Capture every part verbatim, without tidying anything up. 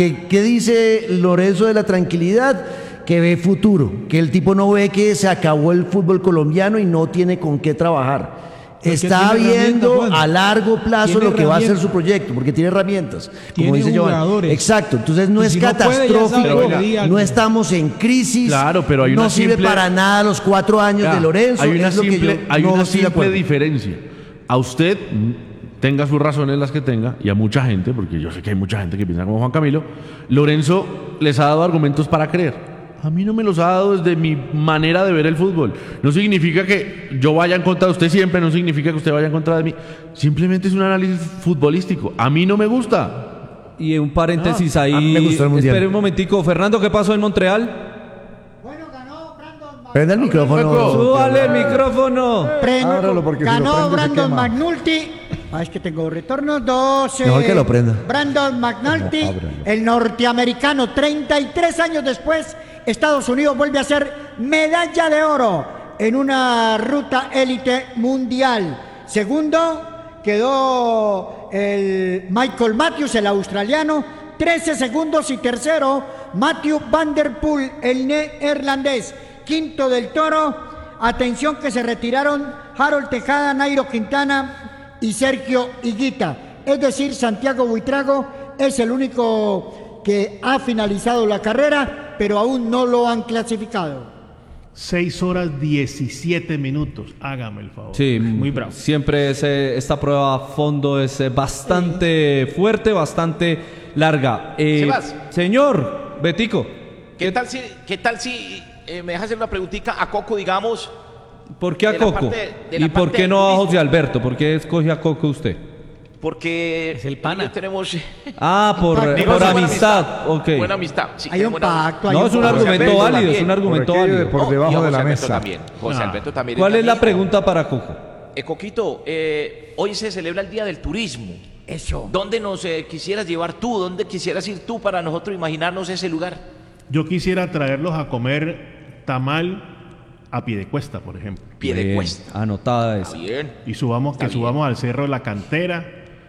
¿Qué, qué dice Lorenzo de la tranquilidad? Que ve futuro, que el tipo no ve que se acabó el fútbol colombiano y no tiene con qué trabajar. Está viendo a largo plazo lo que va a ser su proyecto, porque tiene herramientas, como dice Giovanni. Exacto, entonces no es catastrófico, no estamos en crisis, claro, pero hay no una sirve simple, para nada los cuatro años ya, de Lorenzo. Hay una es lo simple, que yo hay no una estoy de simple acuerdo. diferencia. A usted, tenga sus razones las que tenga, y a mucha gente, porque yo sé que hay mucha gente que piensa como Juan Camilo, Lorenzo les ha dado argumentos para creer. A mí no me los ha dado desde mi manera de ver el fútbol. No significa que yo vaya en contra de usted siempre, no significa que usted vaya en contra de mí. Simplemente es un análisis futbolístico. A mí no me gusta. Y un paréntesis ah, ahí. A mí me gustó el mundial. Espere un momentico. Fernando, ¿qué pasó en Montreal? Bueno, ganó Brandon Mag- Prenda el micrófono. ¡Súbale el micrófono! Pre- Ábralo, porque si lo ganó prende se Brandon quema. McNulty. Ah, es que tengo retorno. doce. Mejor que lo prenda. Brandon McNulty, No, ábralo. el norteamericano, treinta y tres años después, Estados Unidos vuelve a ser medalla de oro en una ruta élite mundial. Segundo quedó el Michael Matthews, el australiano, trece segundos. Y tercero, Matthew Van Der Poel, el neerlandés. Quinto del Toro. Atención que se retiraron Harold Tejada, Nairo Quintana y Sergio Higuita. Es decir, Santiago Buitrago es el único que ha finalizado la carrera, pero aún no lo han clasificado. seis horas diecisiete minutos, hágame el favor. Sí, muy bravo. Siempre ese, esta prueba a fondo es eh, bastante fuerte, bastante larga. Eh, Sebas. Señor Betico, ¿Qué tal si, qué tal si eh, me dejas hacer una preguntita a Coco, digamos? ¿por qué a de la Coco? parte- de la ¿Y por parte qué del no a turismo? José Alberto? ¿Por qué escoge a Coco usted? Porque Es el pana. ellos tenemos Ah, por, Pacto. por Digo, buena amistad. Ok. buena amistad. Sí, Hay un tenemos buena- pacto. hay No, es un pacto. argumento Alberto válido, es también. un argumento Por aquello de válido. por No, debajo y a de José la Alberto mesa. También. José Ah. Alberto también ¿Cuál mi es la amigo. pregunta para Coco? Eh, Coquito, eh, hoy se celebra el Día del Turismo. Eso. ¿Dónde nos eh, quisieras llevar tú? ¿Dónde quisieras ir tú para nosotros imaginarnos ese lugar? Yo quisiera traerlos a comer tamal a Piedecuesta, por ejemplo. Pie de Bien, cuesta. anotada esa. Bien. Y subamos, que Está bien. subamos al Cerro de la Cantera.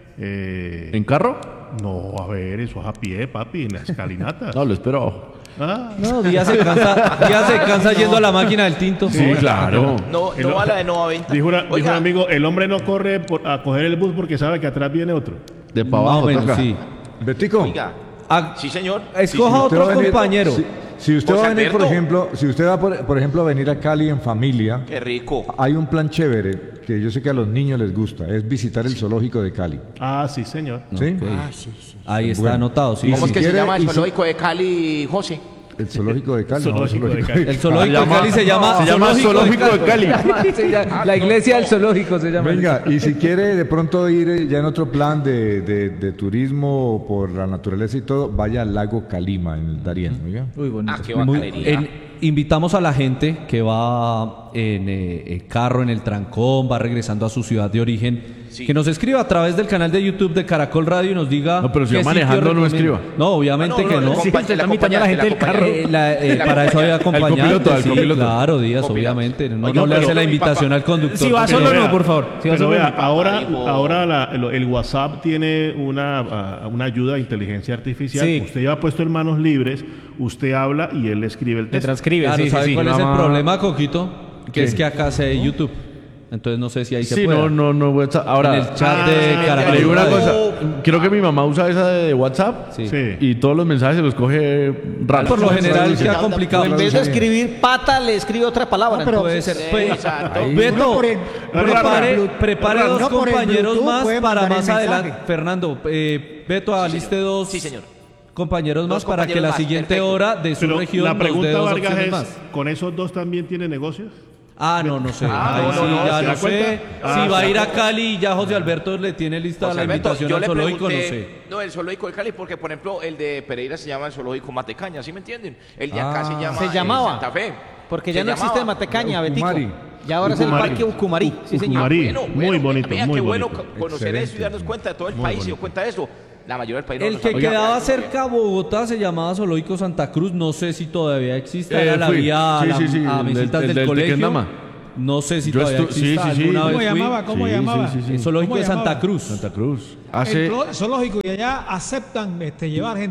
eh, ¿En carro? No, a ver, eso es a pie, papi, en la escalinata. No, lo espero abajo. Ah, No, Díaz se cansa, Díaz se cansa yendo a la máquina del tinto. Sí, claro. No, El- no a la de Nova Venta. dijo, una- dijo Oiga, un amigo, el hombre no corre por- a coger el bus porque sabe que atrás viene otro. De para Más o abajo menos, toca. sí. Betico, oiga, Ah, sí señor. escoja si usted otro va a venir- compañero. Si, si usted José va a venir, por Alberto. ejemplo, si usted va, por, por ejemplo, a venir a Cali en familia, Qué rico. hay un plan chévere que yo sé que a los niños les gusta, es visitar el zoológico de Cali. Ah, sí, señor. ¿Sí? Ah, sí, sí. Ahí está Bueno. anotado, sí. Y ¿Cómo si es que se quiere, llama el y si- zoológico de Cali, José? El zoológico de Cali. El no, zoológico de Cali. El zoológico Se de Cali se llama se llama Zoológico de Cali. Se llama- La iglesia del zoológico se llama. Venga, y si quiere de pronto ir eh, ya en otro plan de, de- de turismo por la naturaleza y todo, vaya al lago Calima en el Darién, ¿oiga? Muy bonito. Ah, qué Muy- bacanería. en- invitamos a la gente que va en eh, el carro, en el trancón, va regresando a su ciudad de origen, Sí. que nos escriba a través del canal de YouTube de Caracol Radio y nos diga. No, pero si qué va manejando, sitio no recomienda. escriba. No, obviamente Ah, no, que no, no. el Sí, compa- usted el está invitando a la gente del acompañante, carro. Eh, la- eh, El para eso hay acompañante. acompañante. copiloto, el sí, copiloto. claro, Díaz, Copiloto. obviamente. No, Oiga, no le pero- hace la mi invitación papá- al conductor. Si va porque solo, no- Pero no, vea, por favor. Si va Pero solo, vea, no. ahora, Digo- ahora la- el, el WhatsApp tiene una, ah, una ayuda de inteligencia artificial. Sí. Usted ya ha puesto en manos libres, usted habla y él le escribe el Te texto. transcribe, Claro, sí, sí, ¿sabe sí. cuál es el Mamá. problema, Coquito? Que ¿Qué? es que acá se YouTube. Entonces no sé si ahí se Sí, puede. no, no, no. WhatsApp. Ahora, En el chat Ah, de sí, Caracol le digo una Radio. cosa. Creo que mi mamá usa esa de WhatsApp. Sí. Sí. Y todos los mensajes se los coge raro. Por lo general queda complicado. En vez de escribir pata, le escribe otra palabra. No, pero- Puede ser. Sí, Pues, exacto. Beto, No por el- prepare, no por el- prepare no dos por el compañeros Bluetooth más puede para mandar más el adelante. mensaje. Fernando, eh, Beto, aliste dos Sí, señor. compañeros más Dos para que compañeros la más, siguiente perfecto. hora de su Pero región la nos dé pregunta, dos Vargas, opciones es, más. ¿con esos dos también tiene negocios? Ah, no, no sé. Ah, Ahí no, sí, no, no, ya ¿se no da sé. cuenta? Ah, Si va a se ir da a Cali y ya José Alberto le tiene lista José la Alberto, invitación yo al le zoológico, no pregunté- sé. No, el zoológico de Cali, porque por ejemplo el de Pereira se llama el zoológico Matecaña, ¿sí me entienden? El de acá Ah. se llama Se eh, llamaba. Santa Fe. Porque Se ya no existe llamaba. Matecaña, Betico. Ucumari. Ya ahora es el Ucumari. Parque Ucumarí. Sí, señor. Ucumari. Bueno, muy bueno, bonito, vea, muy qué bueno bonito. co- conocer eso y Excelente. darnos cuenta de todo el Muy país, se dio bonito. cuenta de eso. La mayoría del país no El lo que sabe. quedaba Oiga, cerca a Bogotá se llamaba Zoológico Santa Cruz. No sé si todavía existe. Eh, Era la fui. vía a, Sí, la- sí, sí, a el visitas del- del, del colegio. Tequendama. No sé si Yo todavía estu- existe. sí, sí, sí. Alguna ¿Cómo vez ¿Cómo fui. llamaba? ¿Cómo Sí, llamaba? sí, sí, sí. El Zoológico ¿Cómo de Santa llamaba? Cruz. Santa Cruz. El Hace. zo- zoológico y allá aceptan este, llevar gente, ¿no?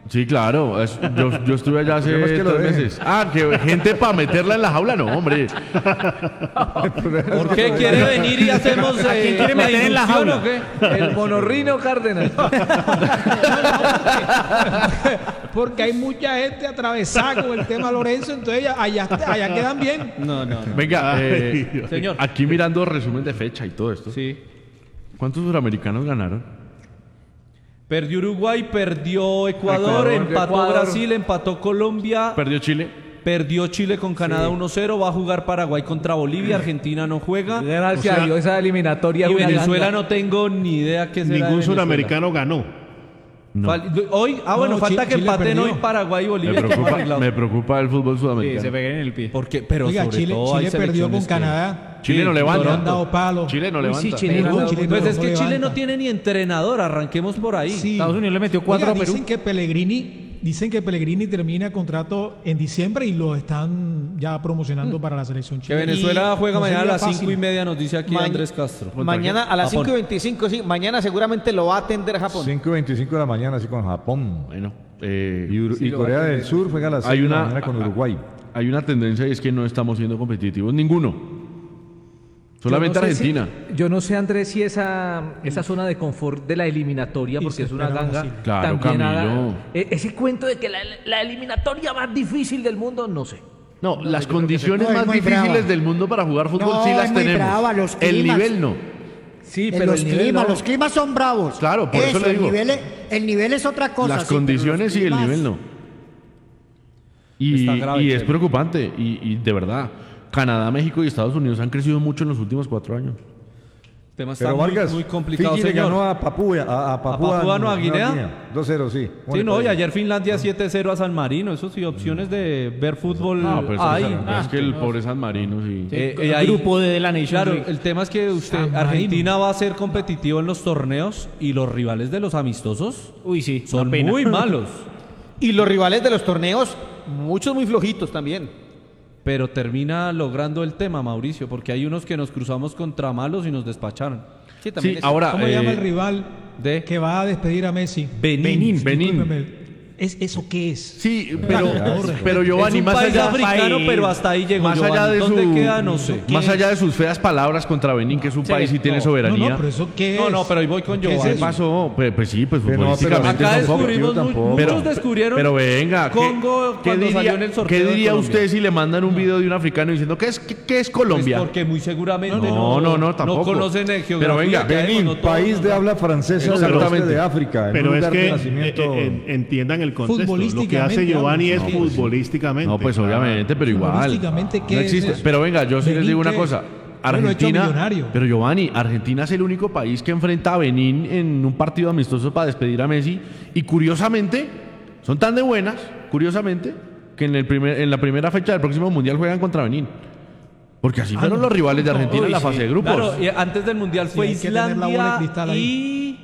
Sí, claro. es- yo, yo estuve allá hace problema es que lo tres dejen. meses. Ah, que gente para meterla en la jaula, no, hombre. ¿Por qué quiere venir y hacemos ¿A quién eh, quiere meter en la inducción jaula? o qué? El monorrino Cárdenas. Porque hay mucha gente atravesada con el tema Lorenzo, entonces allá, allá, allá quedan bien. No, no, no. Venga, Ay, eh, Dios. Señor. aquí mirando resumen de fecha y todo esto. Sí. ¿Cuántos suramericanos ganaron? Perdió Uruguay, perdió Ecuador, Ecuador, empató Ecuador. Brasil, empató Colombia, ¿Perdió Chile? perdió Chile con Canadá uno cero, va a jugar Paraguay contra Bolivia, Argentina no juega. Gracias O sea, a Dios, esa eliminatoria. Y es una Venezuela ganga. no tengo ni idea qué será de Ningún Venezuela. suramericano ganó. No. Fal- Hoy, ah, bueno, No, falta Chi- que Chile empaten perdió. hoy Paraguay y Me Bolivia. que hemos preocupa, arreglado. me preocupa el fútbol Sí, sudamericano. se peguen en el pie. Porque, pero Oiga, sobre Chile, todo hay Chile perdió con selecciones que- Canadá. Chile no Sí, levanta. Le han dado palo. Chile no Uy, levanta. sí, Chile No, no, Chile Pues no es que levanta. Chile no tiene ni entrenador, arranquemos por ahí. Sí. Estados Unidos le metió cuatro Oiga, a Perú. dicen que Pellegrini, dicen que Pellegrini termina contrato en diciembre y lo están ya promocionando para la selección Que chilena. Venezuela Y juega no mañana a sería las cinco fácil. y media, nos dice aquí Ma- Andrés Castro. Mañana a las Japón. cinco y veinticinco, sí. Mañana seguramente lo va a atender Japón. cinco y veinticinco de la mañana, así con Japón. Bueno, eh, Y, Ur- y Corea del Sur juega a las hay seis de la una, mañana con Uruguay. hay una tendencia y es que no estamos siendo competitivos ninguno. Solamente Yo no sé si- Argentina. yo no sé, Andrés, si esa, esa zona de confort de la eliminatoria, Y porque se es una esperaba ganga, así. Claro, también Camilo. haga- e- ese cuento de que la, la eliminatoria más difícil del mundo, no sé. No, las condiciones No, es más muy difíciles brava. del mundo para jugar fútbol No, sí es las muy tenemos. brava, los el climas. nivel no. Sí, En pero los el nivel climas, no. los climas son bravos. Claro, por eso le digo. El nivel, es, el nivel es otra cosa. Las sí, pero condiciones los y el climas- nivel no. Y, Está grave, y es Chelo. preocupante. Y, y de verdad, Canadá, México y Estados Unidos han crecido mucho en los últimos cuatro años. El tema está Pero muy, Vargas, muy complicado, Fiji le señor. ganó a Papúa, a, a Papúa, ¿A Papúa Nueva Guinea? dos cero, sí. ¿Cómo Sí, le no, y parece? ayer Finlandia siete cero a San Marino. Eso sí, opciones de ver fútbol No, pero es, hay. que, es que el pobre San Marino sí. Eh, Sí, eh, ahí- grupo de la Nations Claro, League. el tema es que usted, San Marino. Argentina va a ser competitivo en los torneos y los rivales de los amistosos Uy, sí. son una pena. muy malos. Y los rivales de los torneos, muchos muy flojitos también. Pero termina logrando el tema, Mauricio, porque hay unos que nos cruzamos contra malos y nos despacharon. Sí, también Sí, es- ahora. ¿Cómo eh, llama el rival de que va a despedir a Messi? Benín. Benín. Discúlpeme, ¿Es eso qué es? Sí, pero, pero Giovanni, es un más país allá, africano, país. pero hasta ahí llegó. más allá Giovanni. de ¿Dónde su, queda? No sé. más allá de sus feas palabras contra Benín, que es un Sí, país y tiene no. soberanía. No, no, pero eso qué es. No, no, pero ahí voy con ¿Qué es Giovanni. ¿Qué eso? pasó? Pues, pues sí, pues Pero no, pero futbolísticamente Acá son pocos. descubrimos, mu- tampoco. muchos Pero- descubrieron Pero venga, ¿qué- Congo ¿qué, cuando diría, salió en el sorteo ¿qué de diría Colombia. usted si le mandan un video de un africano diciendo qué es, qué, qué es Pues Colombia? porque muy seguramente No, no, no, no, tampoco. conocen el Pero geografía. venga, que hay, Benín, no todos, país no, de no. habla francesa del Exactamente. oeste de África, en Pero un es lugar que de eh, nacimiento. eh, en- entiendan el contexto. Lo que Futbolísticamente hace Giovanni es hablamos, sí. futbolísticamente. No, pues claro. obviamente, pero igual. Futbolísticamente, ¿qué no es existe. eso? Pero venga, yo sí les Benín, digo una ¿qué cosa. es? Bueno, hecho Argentina, millonario. pero Giovanni, Argentina es el único país que enfrenta a Benín en un partido amistoso para despedir a Messi. Y curiosamente, son tan de buenas, curiosamente, que en, el primer, en la primera fecha del próximo Mundial juegan contra Benín. Porque así fueron no. los rivales de Argentina en Uy, la sí. fase de grupos. Claro, y antes del Mundial Sí, fue hay que tener la bola de Islandia cristal ahí. y...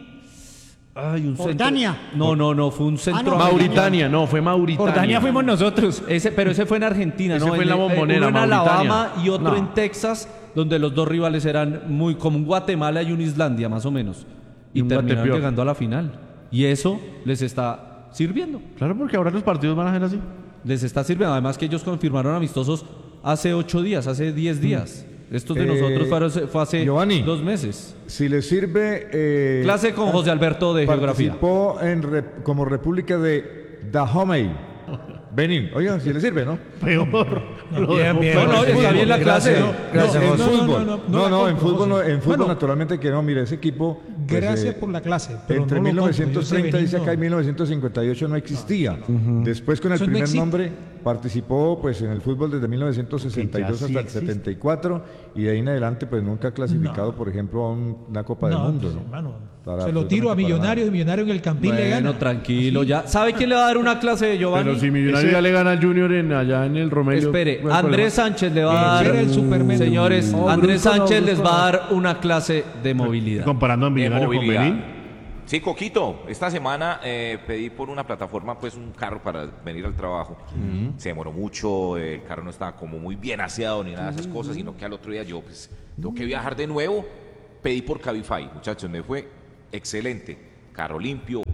Ay, un Jordania. centro- No, no, no, fue un centro... Mauritania, no, fue Mauritania. Jordania fuimos nosotros. Ese, pero ese fue en Argentina, Ese ¿no? fue en la el- eh, Bombonera, uno en Mauritania. Alabama y otro No. en Texas, donde los dos rivales eran muy como un Guatemala y un Islandia, más o menos. Y Y, un terminaron Guatepeor. llegando a la final. Y eso les está sirviendo. Claro, porque ahora los partidos van a ser así. Les está sirviendo. Además que ellos confirmaron amistosos hace ocho días, hace diez días. Estos de Eh, nosotros fueron- fue hace Giovanni. dos meses. Si le sirve... eh, Clase con José Alberto de Geografía. Participó en rep- como República de Dahomey, Benín. Oiga, si le sirve, ¿no? Peor. Lo Bien, dejó bien. peor. No, no, está bien la clase. No, Gracias, en José. No, no, fútbol. no, No, no, no no, la en compro, fútbol, no, José. en fútbol Bueno, naturalmente que no, mire, ese equipo... pues, Gracias eh, por la clase. Pero Entre no lo compro, yo sé mil novecientos treinta dice Benín, acá y no. mil novecientos cincuenta y ocho no existía. Después con el Eso no primer existe. nombre participó pues en el fútbol desde mil novecientos sesenta y dos Que ya sí hasta el existe. setenta y cuatro y de ahí en adelante pues nunca ha clasificado por ejemplo a un- una Copa del No, Mundo. pues, ¿no? hermano, Para se lo tiro a absolutamente para Millonarios y Millonarios en el Campín le Bueno, gana. tranquilo, ya. ¿Sabe quién le va a dar una clase de Giovanni? Pero si Millonario Ese- ya le gana al Junior en, allá en el Romelio. Espere, ¿cuál es el Andrés problema? Sánchez le va a dar. Ese era el Superman. Señores, No, Andrés brusco no, Sánchez les brusco va a no. dar una clase de movilidad. Comparando a Millonarios con movilidad. Benín. Sí, Coquito, esta semana eh, pedí por una plataforma pues un carro para venir al trabajo. Se demoró mucho, el carro no estaba como muy bien aseado ni nada de esas cosas, sino que al otro día yo pues tengo que viajar de nuevo. Pedí por Cabify, muchachos, me fue excelente. Carro limpio,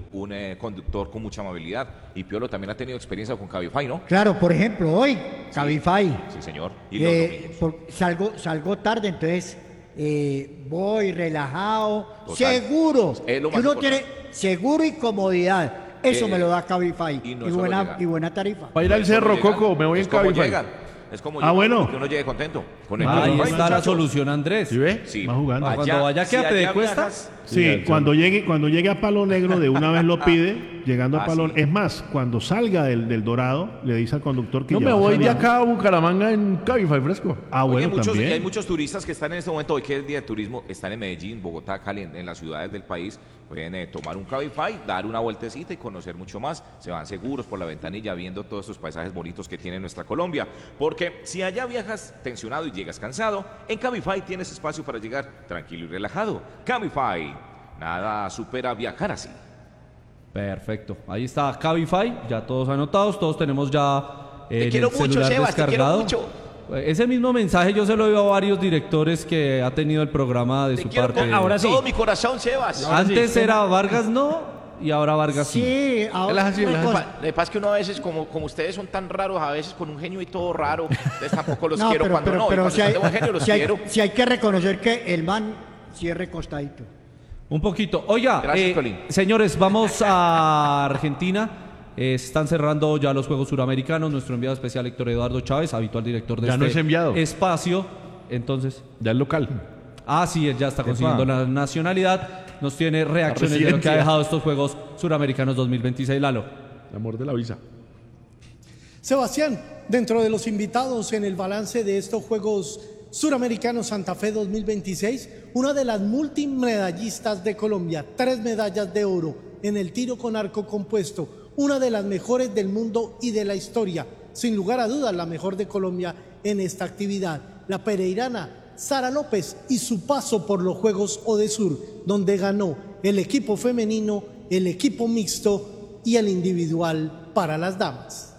un eh, conductor con mucha amabilidad. Y Piolo también ha tenido experiencia con Cabify, ¿no? Claro, por ejemplo, hoy, Cabify. Sí, señor. Y los Eh, domingos. por- salgo, salgo tarde, entonces eh, voy relajado, Total. seguro. Es lo Que más uno importante. tiene seguro y comodidad. Eso Eh, me lo da Cabify. y Y, no es solo buena, llegar. y buena tarifa. Para ir al Eso no cerro, llegan. Coco, me voy Es en como Cabify. llegan. Es como Ah, llegan, bueno. que uno llegue contento. Con el Ahí Cabify. está la solución, Andrés. ¿Sí ve? Sí. Va jugando. Ah, Cuando vaya aquí a allá Piedecuesta, viajas, Sí, cuando llegue, cuando llegue a Palo Negro, de una vez lo pide, llegando a Ah, Palo sí. Es más, cuando salga del, del Dorado, le dice al conductor que No ya me va voy de saliendo. acá a Bucaramanga en Cabify fresco. Ah, Oye, bueno, muchos, y también. hay muchos turistas que están en este momento, hoy que es el día de turismo, están en Medellín, Bogotá, Cali, en, en las ciudades del país. Pueden eh, tomar un Cabify, dar una vueltecita y conocer mucho más. Se van seguros por la ventanilla viendo todos estos paisajes bonitos que tiene nuestra Colombia. Porque si allá viajas tensionado y llegas cansado, en Cabify tienes espacio para llegar tranquilo y relajado. Cabify, nada supera viajar así. perfecto. Ahí está Cabify, ya todos anotados, todos tenemos ya eh, Te en quiero el mucho, celular Sebas, te quiero descargado. mucho. Ese mismo mensaje yo se lo digo a varios directores que ha tenido el programa de Te su quiero parte. con Ahora sí. todo mi corazón, Sebas. Antes era Vargas no y ahora Vargas sí. Sí, ahora así, una él es cosa- Lo que pasa es que uno a veces, como, como ustedes son tan raros, a veces con un genio y todo raro, entonces tampoco los No, quiero pero, cuando pero, no. y pero cuando si, hay, están de buen genio los si hay- quiero. si hay que reconocer que el man cierre costadito. Un poquito. Oiga, Gracias, eh, Colín. señores, vamos a Argentina. Eh, se están cerrando ya los Juegos Suramericanos. Nuestro enviado especial Héctor Eduardo Chávez, habitual director de Ya este no es enviado. espacio. Entonces, Ya es local. ah, sí, él ya está consiguiendo la nacionalidad. Nos tiene reacciones de lo que ha residencia. dejado estos Juegos Suramericanos dos mil veintiséis, Lalo. El amor de la visa. Sebastián, dentro de los invitados en el balance de estos Juegos Suramericanos Santa Fe dos mil veintiséis, una de las multimedallistas de Colombia, tres medallas de oro en el tiro con arco compuesto, una de las mejores del mundo y de la historia, sin lugar a dudas la mejor de Colombia en esta actividad, la pereirana Sara López y su paso por los Juegos Odesur, donde ganó el equipo femenino, el equipo mixto y el individual para las damas.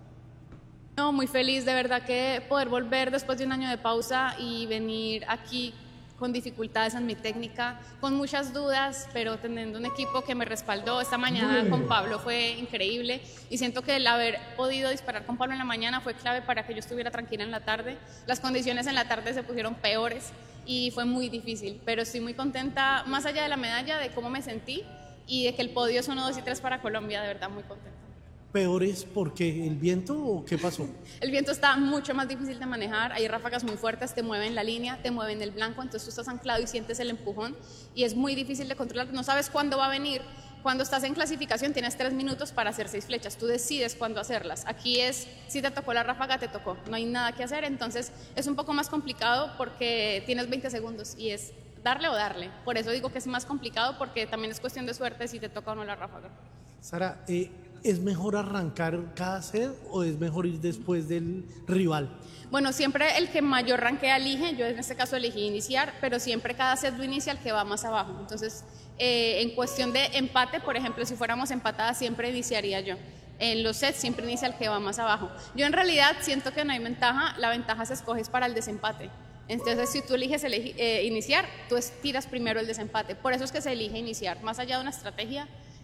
No, muy feliz de verdad que poder volver después de un año de pausa y venir aquí con dificultades en mi técnica, con muchas dudas, pero teniendo un equipo que me respaldó. Esta mañana con Pablo fue increíble y siento que el haber podido disparar con Pablo en la mañana fue clave para que yo estuviera tranquila en la tarde. Las condiciones en la tarde se pusieron peores y fue muy difícil, pero estoy muy contenta, más allá de la medalla, de cómo me sentí y de que el podio es uno, dos y tres para Colombia, de verdad muy contenta. ¿Peores porque el viento o qué pasó? El viento está mucho más difícil de manejar, hay ráfagas muy fuertes, te mueven la línea, te mueven el blanco, entonces tú estás anclado y sientes el empujón y es muy difícil de controlar, no sabes cuándo va a venir. Cuando estás en clasificación tienes tres minutos para hacer seis flechas, tú decides cuándo hacerlas. Aquí es, si te tocó la ráfaga, te tocó, no hay nada que hacer, entonces es un poco más complicado porque tienes veinte segundos y es darle o darle. Por eso digo que es más complicado porque también es cuestión de suerte si te toca o no la ráfaga. Sara, eh, ¿es mejor arrancar cada set o es mejor ir después del rival? Bueno, siempre el que mayor rankea elige, yo en este caso elegí iniciar, pero siempre cada set lo inicia el que va más abajo. Entonces, eh, en cuestión de empate, por ejemplo, si fuéramos empatadas, siempre iniciaría yo. En los sets siempre inicia el que va más abajo. Yo en realidad siento que no hay ventaja, la ventaja se escoge para el desempate. Entonces, si tú eliges elegi- eh, iniciar, tú es- tiras primero el desempate. Por eso es que se elige iniciar. Más allá de una estrategia,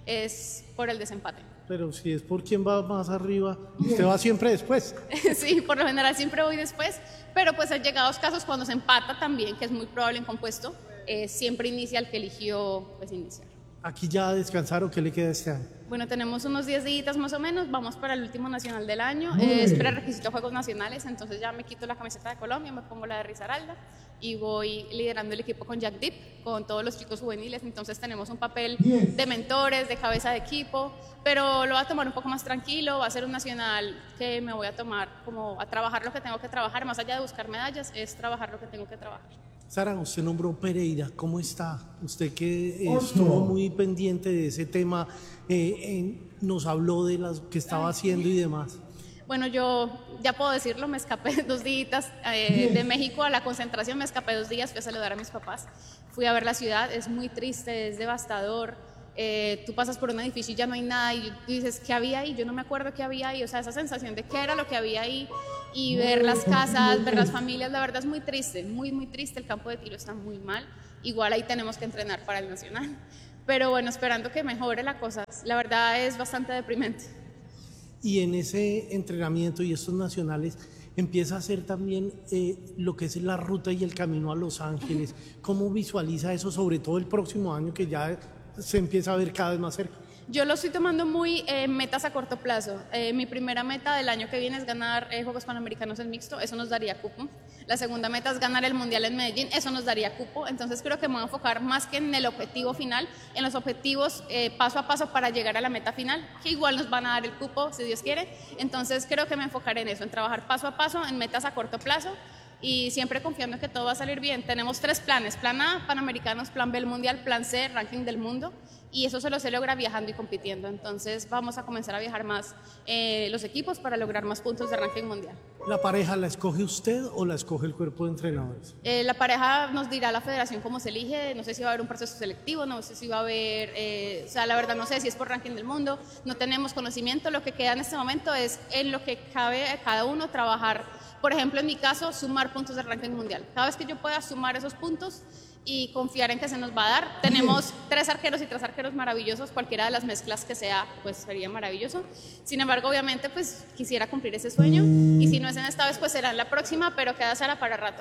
es por el desempate. Pero si es por quién va más arriba, usted va siempre después. Sí, por lo general siempre voy después, pero pues han llegado casos cuando se empata también, que es muy probable en compuesto, eh, siempre inicia el que eligió pues iniciar. Aquí ya descansaron, ¿qué le queda este año? Bueno, tenemos unos diez días más o menos, vamos para el último nacional del año, eh, es prerequisito de Juegos Nacionales, entonces ya me quito la camiseta de Colombia, me pongo la de Risaralda y voy liderando el equipo con Jack Deep, con todos los chicos juveniles, entonces tenemos un papel de mentores, de cabeza de equipo, pero lo voy a tomar un poco más tranquilo, va a ser un nacional que me voy a tomar como a trabajar lo que tengo que trabajar, más allá de buscar medallas, es trabajar lo que tengo que trabajar. Sara, usted nombró Pereira, ¿cómo está? Usted que estuvo muy pendiente de ese tema, eh, en- nos habló de lo que estaba haciendo y demás. Bueno, yo ya puedo decirlo, me escapé dos días eh, de México a la concentración, me escapé dos días, fui a saludar a mis papás, fui a ver la ciudad, es muy triste, es devastador, eh, tú pasas por un edificio y ya no hay nada y tú dices, ¿qué había ahí? Yo no me acuerdo qué había ahí, o sea, esa sensación de qué era lo que había ahí y ver las casas, ver las familias, la verdad es muy triste, muy, muy triste, el campo de tiro está muy mal, igual ahí tenemos que entrenar para el nacional. pero bueno, esperando que mejore la cosa. La verdad es bastante deprimente. Y en ese entrenamiento y estos nacionales empieza a hacer también eh, lo que es la ruta y el camino a Los Ángeles. ¿Cómo visualiza eso, sobre todo el próximo año que ya se empieza a ver cada vez más cerca? Yo lo estoy tomando muy eh, metas a corto plazo. Eh, mi primera meta del año que viene es ganar eh, Juegos Panamericanos en mixto, eso nos daría cupo. La segunda meta es ganar el Mundial en Medellín, eso nos daría cupo. Entonces creo que me voy a enfocar más que en el objetivo final, en los objetivos eh, paso a paso para llegar a la meta final, que igual nos van a dar el cupo si Dios quiere. Entonces creo que me enfocaré en eso, en trabajar paso a paso, en metas a corto plazo y siempre confiando en que todo va a salir bien. Tenemos tres planes: plan A, Panamericanos; plan B, el Mundial; plan C, ranking del mundo. Y eso solo se logra viajando y compitiendo. Entonces vamos a comenzar a viajar más eh, los equipos para lograr más puntos de ranking mundial. ¿La pareja la escoge usted o la escoge el cuerpo de entrenadores? Eh, la pareja nos dirá la federación cómo se elige. No sé si va a haber un proceso selectivo, no sé si va a haber, eh, o sea, la verdad no sé si es por ranking del mundo. No tenemos conocimiento. Lo que queda en este momento es en lo que cabe a cada uno trabajar. Por ejemplo, en mi caso, sumar puntos de ranking mundial. Cada vez que yo pueda sumar esos puntos y confiar en que se nos va a dar. Tenemos tres arqueros y tres arqueros maravillosos, cualquiera de las mezclas que sea, pues sería maravilloso. Sin embargo, obviamente, pues quisiera cumplir ese sueño, y si no es en esta vez, pues será en la próxima, pero queda Sara para rato.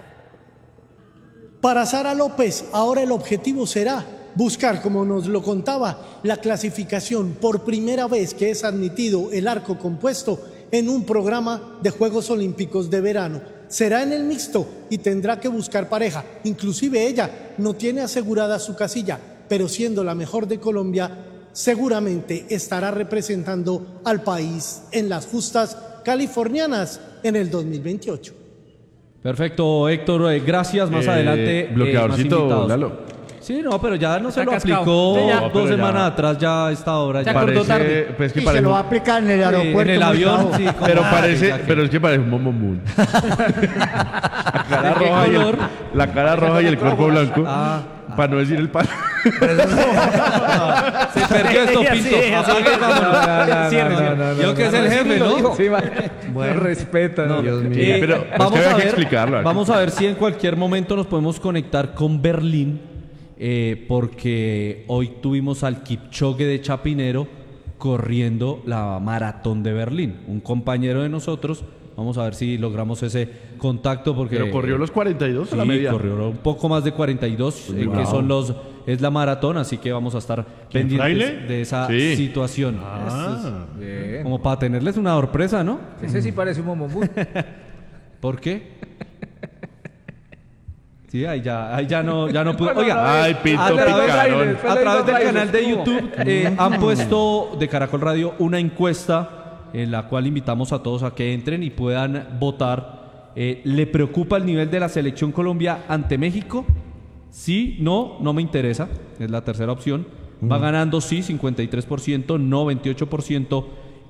Para Sara López, ahora el objetivo será buscar, como nos lo contaba, la clasificación por primera vez que es admitido el arco compuesto en un programa de Juegos Olímpicos de verano. Será en el mixto y tendrá que buscar pareja. Inclusive ella no tiene asegurada su casilla, pero siendo la mejor de Colombia, seguramente estará representando al país en las justas californianas en el dos mil veintiocho. Perfecto, Héctor, eh, gracias. Más Eh, adelante. bloqueadorcito, eh, más invitados. Lalo. Sí, no, pero ya no se Está lo cascado. aplicó Sí, ya. dos pero semanas ya. atrás, ya a esta hora. Se ya. acordó tarde. Pues que Y se parece, lo va a aplicar en el Sí, aeropuerto. en el muy avión, bravo. sí. como- pero Ah, parece, ya que- pero es que parece un momomún. la cara ¿De qué roja y el, color? la cara roja y el cuerpo blanco. Ah. Para no decir el palo. Se perdió esto, Pinto. Apague, vámonos. Cierre, cierre. Yo que es el jefe, ¿no? Sí, va. Bueno, respeta. No, Dios mío. eh, pero es vamos, que había a que ver, explicarlo, aquí. vamos a ver si en cualquier momento nos podemos conectar con Berlín, eh, porque hoy tuvimos al Kipchoge de Chapinero corriendo la maratón de Berlín. Un compañero de nosotros. Vamos a ver si logramos ese contacto porque Pero corrió los cuarenta y dos a la sí, media. corrió un poco más de cuarenta y dos, eh, Wow. que son los es la maratón, así que vamos a estar pendientes Fraile? de esa Sí. situación. Ah, Bien. Como para tenerles una sorpresa, ¿no? Ese sí parece un momomú. ¿Por qué? Sí, ahí ya, ahí ya no, ya no pude. Oiga, Ay, Pinto a través, picarón. Después a le través digo del Fraile, canal de ¿cómo? YouTube eh, han puesto de Caracol Radio una encuesta en la cual invitamos a todos a que entren y puedan votar. Eh, ¿Le preocupa el nivel de la selección Colombia ante México? Sí, no, no me interesa. Es la tercera opción. Va ganando sí, cincuenta y tres por ciento, no veintiocho por ciento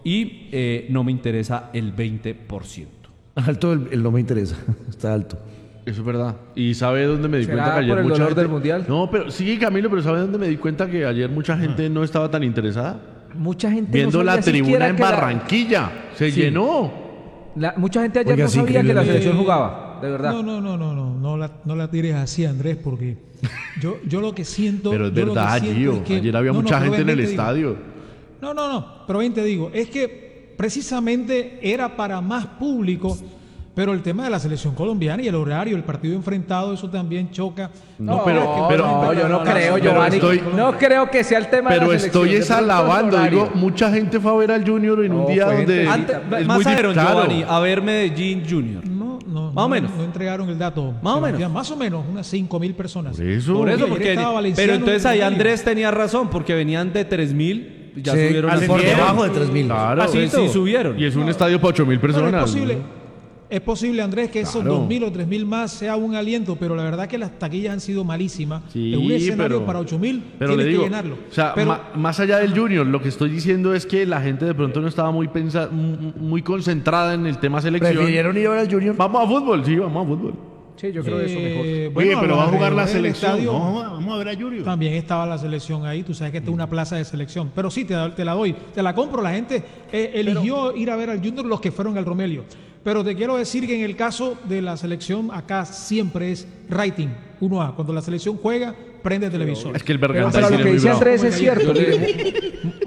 y eh, no me interesa el veinte por ciento. Alto, el, el no me interesa. Está alto. Eso es verdad. ¿Y sabe dónde me di ¿Será cuenta que ayer por el mucha dolor gente... del Mundial? No, pero sí, Camilo, pero ¿sabe dónde me di cuenta que ayer mucha gente no estaba tan interesada? Mucha gente Viendo no la sabía tribuna siquiera en que la- Barranquilla. Se Sí. llenó. la- mucha gente ayer Oiga, no sí, sabía que la increíble. selección jugaba, de verdad. No, no, no, no, no, no la, no la tires así, Andrés, porque yo, yo lo que siento. Pero es yo lo que verdad, siento Gio. es que- Ayer había no, no, mucha pero gente en ven, el ven, te digo. estadio. No, no, no, pero bien te digo, es que precisamente era para más público, pero el tema de la selección colombiana y el horario, el partido enfrentado, eso también choca. No, pero- pero- no, yo no creo, pero Giovanni. estoy- no creo que sea el tema de Pero la selección. estoy de es pronto el alabando. horario. Digo, mucha gente fue a ver al Junior en un No, día fue donde... gente- Antes, es más muy adelante, claro. Giovanni, a ver Medellín Junior. No, no, Más o no, menos. no entregaron el dato. Más o Sebastián, menos. Más o menos, unas cinco mil personas. Por eso. Por eso, Ayer porque estaba Valenciano pero entonces ahí en Rogelio. Andrés tenía razón, porque venían de tres mil, ya Sí, subieron a por cien. debajo de tres mil. Claro. Entonces sí subieron. Y es un estadio para ocho mil Bueno, personas. es posible, es posible, Andrés, que esos Claro. dos mil o tres mil más sea un aliento, pero la verdad que las taquillas han sido malísimas. Sí, de un escenario pero- para ocho mil, Pero le tienes digo, que llenarlo. o sea, Pero- ma- más allá del Junior, lo que estoy diciendo es que la gente de pronto no estaba muy pensa m- muy concentrada en el tema selección. Prefirieron ir a ver al Junior. Vamos a fútbol, sí, vamos a fútbol. Sí, yo creo eso mejor. Eh, Oye, bueno, pero los va a jugar la alrededores del selección. estadio, No, vamos a ver a Yuri. También estaba la selección ahí, tú sabes que esta es una plaza de selección. Pero sí, te, te la doy, te la compro. La gente eh, eligió ir a ver al Junior los que fueron al Romelio. Pero te quiero decir que en el caso de la selección, acá siempre es rating, uno A. Cuando la selección juega, prende el televisor. Es que el Pero, Berganza pero sí lo es que muy dice bravo. Andrés es cierto. mire,